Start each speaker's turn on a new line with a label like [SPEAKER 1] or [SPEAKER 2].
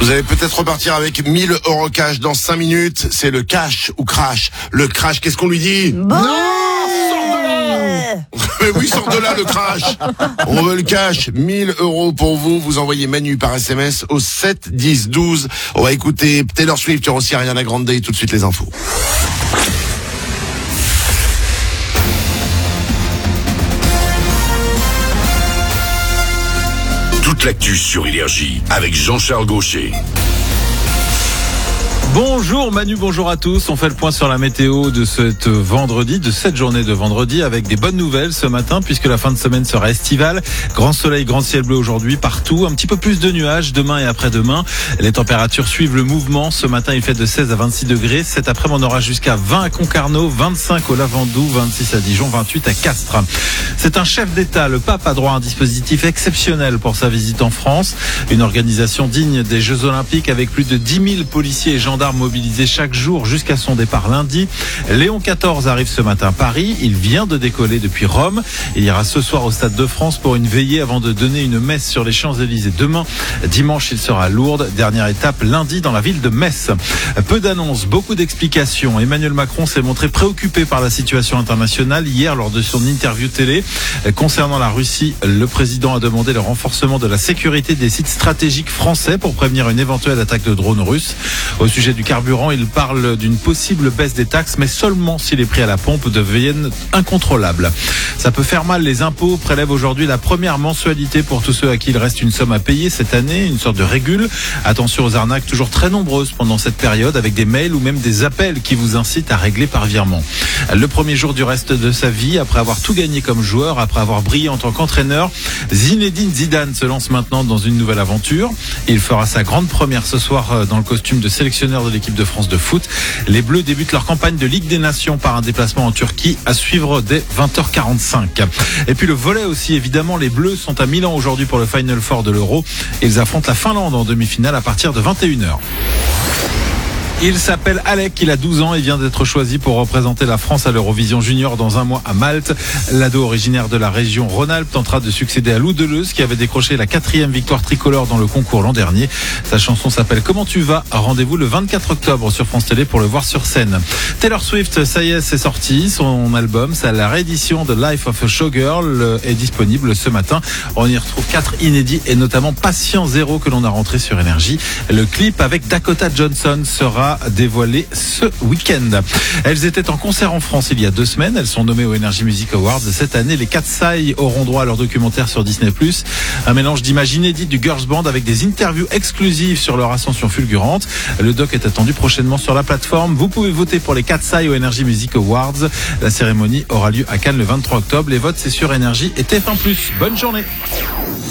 [SPEAKER 1] Vous allez peut-être repartir avec 1000 € cash dans 5 minutes. C'est le cash ou crash. Le crash, qu'est-ce qu'on lui dit?
[SPEAKER 2] Bon.
[SPEAKER 1] Mais oui, sort de là le crash. On veut le cash. 1000 € pour vous. Vous envoyez Manu par SMS au 7 10 12. On va écouter Taylor Swift. Il y aura aussi Ariana Grande. Et tout de suite les infos.
[SPEAKER 3] Toute l'actu sur Énergie avec Jean-Charles Gaucher.
[SPEAKER 4] Bonjour Manu, bonjour à tous. On fait le point sur la météo de cette journée de vendredi avec des bonnes nouvelles ce matin puisque la fin de semaine sera estivale. Grand soleil, grand ciel bleu aujourd'hui partout. Un petit peu plus de nuages demain et après-demain. Les températures suivent le mouvement. Ce matin, il fait de 16 à 26 degrés. Cet après-midi, on aura jusqu'à 20 à Concarneau, 25 au Lavandou, 26 à Dijon, 28 à Castres. C'est un chef d'État. Le pape a droit à un dispositif exceptionnel pour sa visite en France. Une organisation digne des Jeux Olympiques avec plus de 10 000 policiers et gendarmes mobilisés chaque jour jusqu'à son départ lundi. Léon XIV arrive ce matin à Paris. Il vient de décoller depuis Rome. Il ira ce soir au Stade de France pour une veillée avant de donner une messe sur les Champs-Élysées demain. Dimanche, il sera à Lourdes. Dernière étape lundi dans la ville de Metz. Peu d'annonces, beaucoup d'explications. Emmanuel Macron s'est montré préoccupé par la situation internationale hier lors de son interview télé. Concernant la Russie, le président a demandé le renforcement de la sécurité des sites stratégiques français pour prévenir une éventuelle attaque de drones russes. Au sujet du carburant, il parle d'une possible baisse des taxes, mais seulement si les prix à la pompe deviennent incontrôlables. Ça peut faire mal. Les impôts prélèvent aujourd'hui la première mensualité pour tous ceux à qui il reste une somme à payer cette année, une sorte de régule. Attention aux arnaques toujours très nombreuses pendant cette période avec des mails ou même des appels qui vous incitent à régler par virement. Le premier jour du reste de sa vie, après avoir tout gagné comme joueur, après avoir brillé en tant qu'entraîneur, Zinedine Zidane se lance maintenant dans une nouvelle aventure. Il fera sa grande première ce soir dans le costume de sélectionneur de l'équipe de France de foot. Les Bleus débutent leur campagne de Ligue des Nations par un déplacement en Turquie à suivre dès 20h45. Et puis le volley aussi, évidemment, les Bleus sont à Milan aujourd'hui pour le Final Four de l'Euro. Ils affrontent la Finlande en demi-finale à partir de 21h. Il s'appelle Alec, il a 12 ans et vient d'être choisi pour représenter la France à l'Eurovision Junior dans un mois à Malte. L'ado originaire de la région Rhône-Alpes tentera de succéder à Lou Deleuze qui avait décroché la 4e victoire tricolore dans le concours l'an dernier. Sa chanson s'appelle Comment tu vas ? Rendez-vous le 24 octobre sur France Télé pour le voir sur scène. Taylor Swift, ça y est, c'est sorti. Son album, c'est la réédition de Life of a Showgirl est disponible ce matin. On y retrouve 4 inédits et notamment Patient Zéro que l'on a rentré sur Énergie. Le clip avec Dakota Johnson sera dévoilé ce week-end. Elles étaient en concert en France il y a 2 semaines. Elles sont nommées aux Energy Music Awards. Cette année, les Katseye auront droit à leur documentaire sur Disney+. Un mélange d'images inédites du girls band avec des interviews exclusives sur leur ascension fulgurante. Le doc est attendu prochainement sur la plateforme. Vous pouvez voter pour les Katseye aux Energy Music Awards. La cérémonie aura lieu à Cannes le 23 octobre. Les votes, c'est sur Énergie et TF1+. Bonne journée.